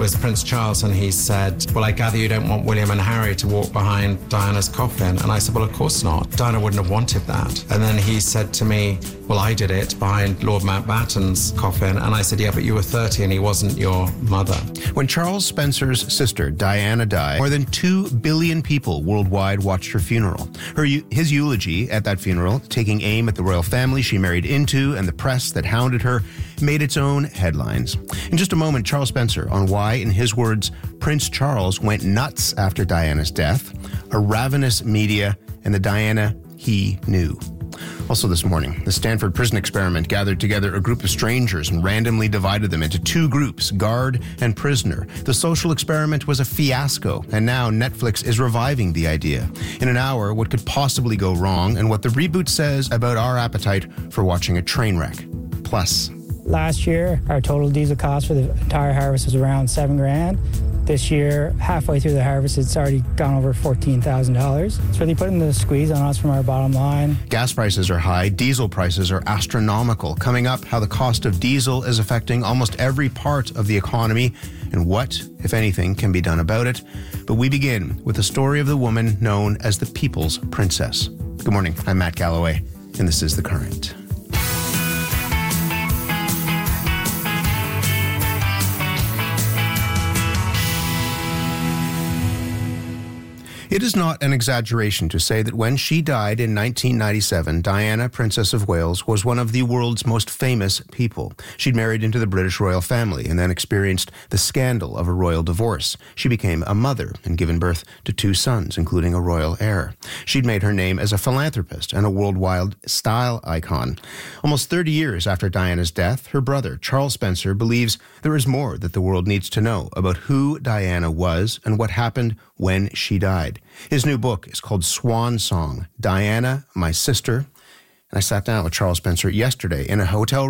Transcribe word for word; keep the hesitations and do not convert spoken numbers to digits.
was Prince Charles, and he said, well, I gather you don't want William and Harry to walk behind Diana's coffin. And I said, well, of course not. Diana wouldn't have wanted that. And then he said to me, well, I did it behind Lord Mountbatten's coffin. And I said, yeah, but you were thirty and he wasn't your mother. When Charles Spencer's sister, Diana, died, more than two billion people worldwide watched her funeral. Her, his eulogy at that funeral, taking aim at the royal family she married into and the press that hounded her, made its own headlines. In just a moment, Charles Spencer on why, in his words, Prince Charles went nuts after Diana's death, a ravenous media, and the Diana he knew. Also this morning, the Stanford Prison Experiment gathered together a group of strangers and randomly divided them into two groups, guard and prisoner. The social experiment was a fiasco, and now Netflix is reviving the idea. In an hour, what could possibly go wrong and what the reboot says about our appetite for watching a train wreck. Plus, last year, our total diesel cost for the entire harvest was around seven grand. This year, halfway through the harvest, it's already gone over fourteen thousand dollars. It's really putting the squeeze on us from our bottom line. Gas prices are high. Diesel prices are astronomical. Coming up, how the cost of diesel is affecting almost every part of the economy and what, if anything, can be done about it. But we begin with the story of the woman known as the People's Princess. Good morning. I'm Matt Galloway, and this is The Current. It is not an exaggeration to say that when she died in nineteen ninety-seven, Diana, Princess of Wales, was one of the world's most famous people. She'd married into the British royal family and then experienced the scandal of a royal divorce. She became a mother and given birth to two sons, including a royal heir. She'd made her name as a philanthropist and a worldwide style icon. Almost thirty years after Diana's death, her brother, Charles Spencer, believes there is more that the world needs to know about who Diana was and what happened when she died. His new book is called Swan Song, Diana, My Sister. And I sat down with Charles Spencer yesterday in a hotel